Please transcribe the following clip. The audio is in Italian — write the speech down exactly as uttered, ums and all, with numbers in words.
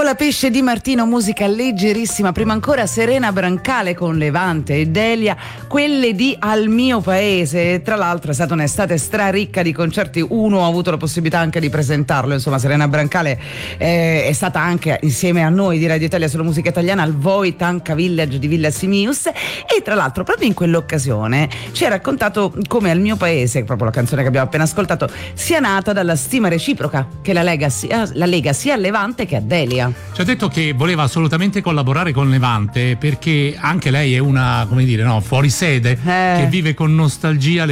Nicola Pesce Di Martino, musica leggerissima. Prima ancora Serena Brancale con Levante e Delia, quelle di Al mio paese. Tra l'altro è stata un'estate straricca di concerti. Uno ho avuto la possibilità anche di presentarlo, insomma Serena Brancale eh, è stata anche insieme a noi di Radio Italia sulla musica italiana al Voi Tanca Village di Villa Simius, e tra l'altro proprio in quell'occasione ci ha raccontato come Al mio paese, proprio la canzone che abbiamo appena ascoltato, sia nata dalla stima reciproca che la lega sia, la lega sia a Levante che a Delia. Ci ha detto che voleva assolutamente collaborare con Levante perché anche lei è una, come dire, no, fuori sede, eh. che vive con nostalgia le